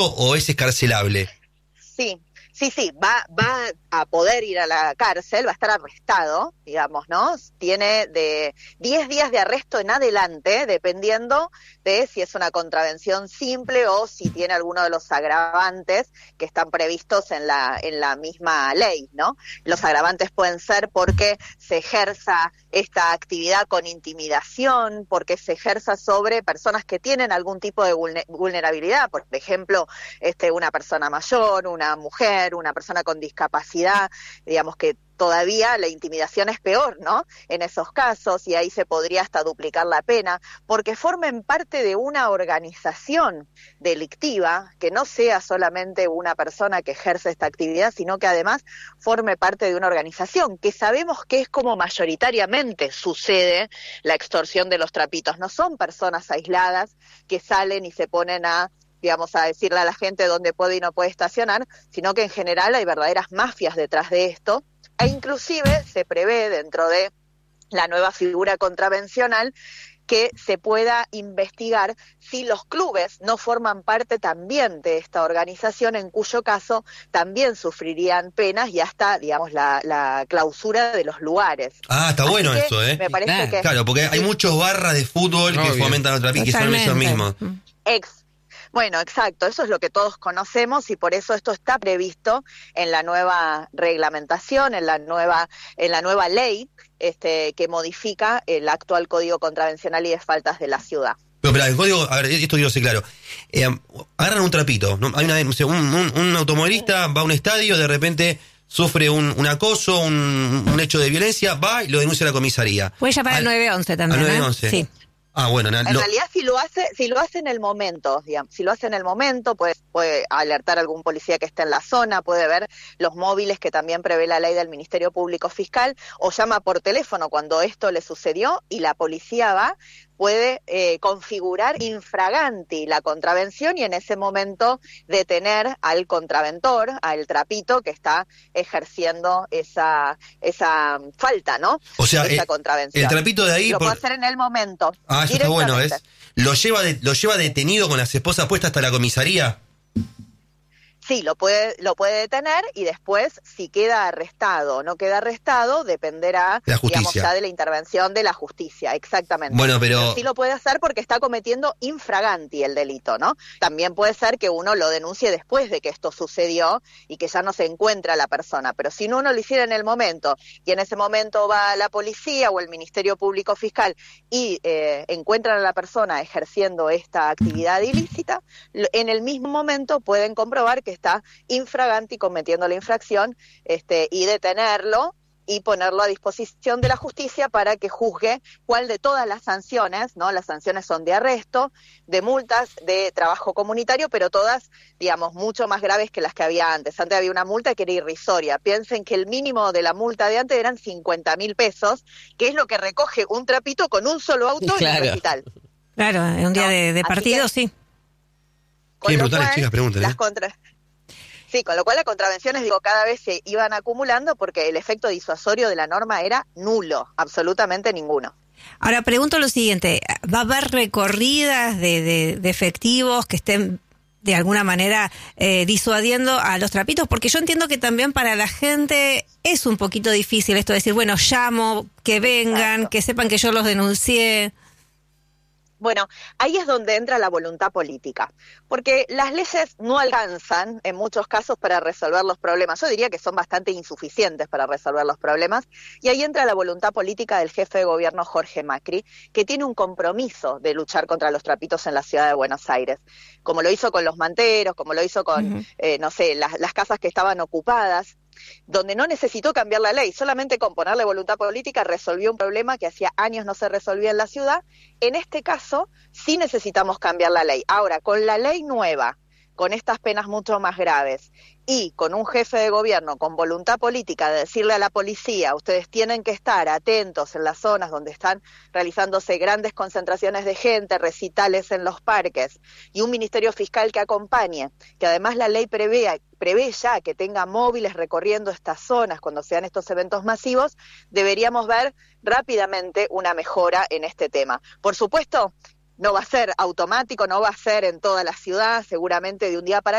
o es escarcelable? Sí, va a poder ir a la cárcel, va a estar arrestado, digamos, ¿no? Tiene de 10 días de arresto en adelante, dependiendo de si es una contravención simple o si tiene alguno de los agravantes que están previstos en la misma ley, ¿no? Los agravantes pueden ser porque se ejerza esta actividad con intimidación, porque se ejerza sobre personas que tienen algún tipo de vulnerabilidad, por ejemplo, una persona mayor, una mujer, una persona con discapacidad, digamos que todavía la intimidación es peor, ¿no? En esos casos, y ahí se podría hasta duplicar la pena, porque formen parte de una organización delictiva, que no sea solamente una persona que ejerce esta actividad, sino que además forme parte de una organización, que sabemos que es como mayoritariamente sucede la extorsión de los trapitos. No son personas aisladas que salen y se ponen a decirle a la gente dónde puede y no puede estacionar, sino que en general hay verdaderas mafias detrás de esto, e inclusive se prevé dentro de la nueva figura contravencional que se pueda investigar si los clubes no forman parte también de esta organización, en cuyo caso también sufrirían penas y hasta, digamos, la clausura de los lugares. Está Así bueno que esto, ¿eh? Me parece que claro, porque hay muchos barras de fútbol que fomentan otra pique y son esos mismos. Bueno, exacto, eso es lo que todos conocemos y por eso esto está previsto en la nueva reglamentación, en la nueva ley que modifica el actual Código Contravencional y de Faltas de la ciudad. Pero el código, a ver, esto quiero ser claro. Agarran un trapito, ¿no? Hay un automovilista va a un estadio, de repente sufre un acoso, un hecho de violencia, va y lo denuncia a la comisaría. Puede llamar al 911 también, al 911. Sí. Bueno, en realidad si lo hace en el momento, digamos, si lo hace en el momento, pues puede alertar a algún policía que esté en la zona, puede ver los móviles que también prevé la ley del Ministerio Público Fiscal, o llama por teléfono cuando esto le sucedió y la policía va, puede configurar infraganti la contravención y en ese momento detener al contraventor, al trapito que está ejerciendo esa falta, ¿no? O sea, esa contravención. El trapito de ahí lo puede hacer en el momento. Eso está bueno, ¿ves? ¿Lo lleva detenido con las esposas puestas hasta la comisaría? Sí, lo puede detener y después, si queda arrestado o no queda arrestado, dependerá, digamos, ya de la intervención de la justicia, exactamente. Bueno, pero sí lo puede hacer porque está cometiendo infraganti el delito, ¿no? También puede ser que uno lo denuncie después de que esto sucedió y que ya no se encuentra la persona, pero si uno lo hiciera en el momento y en ese momento va la policía o el Ministerio Público Fiscal y encuentran a la persona ejerciendo esta actividad ilícita, en el mismo momento pueden comprobar que está infraganti cometiendo la infracción y detenerlo y ponerlo a disposición de la justicia para que juzgue cuál de todas las sanciones, ¿no? Las sanciones son de arresto, de multas, de trabajo comunitario, pero todas, digamos, mucho más graves que las que había antes. Antes había una multa que era irrisoria. Piensen que el mínimo de la multa de antes eran 50.000 pesos, que es lo que recoge un trapito con un solo auto en el hospital. Claro, en un día de partido, sí. Qué brutales, chicas, pregunten, Sí, con lo cual las contravenciones, cada vez se iban acumulando porque el efecto disuasorio de la norma era nulo, absolutamente ninguno. Ahora, pregunto lo siguiente, ¿va a haber recorridas de efectivos que estén de alguna manera disuadiendo a los trapitos? Porque yo entiendo que también para la gente es un poquito difícil esto de decir, bueno, llamo, que vengan, exacto, que sepan que yo los denuncié. Bueno, ahí es donde entra la voluntad política, porque las leyes no alcanzan en muchos casos para resolver los problemas. Yo diría que son bastante insuficientes para resolver los problemas, y ahí entra la voluntad política del jefe de gobierno Jorge Macri, que tiene un compromiso de luchar contra los trapitos en la ciudad de Buenos Aires, como lo hizo con los manteros, como lo hizo con, las casas que estaban ocupadas, donde no necesitó cambiar la ley, solamente con ponerle voluntad política resolvió un problema que hacía años no se resolvía en la ciudad. En este caso sí necesitamos cambiar la ley. Ahora, con la ley nueva, con estas penas mucho más graves y con un jefe de gobierno con voluntad política de decirle a la policía, ustedes tienen que estar atentos en las zonas donde están realizándose grandes concentraciones de gente, recitales en los parques, y un ministerio fiscal que acompañe, que además la ley prevé ya que tenga móviles recorriendo estas zonas cuando sean estos eventos masivos, deberíamos ver rápidamente una mejora en este tema. Por supuesto, no va a ser automático, no va a ser en toda la ciudad, seguramente de un día para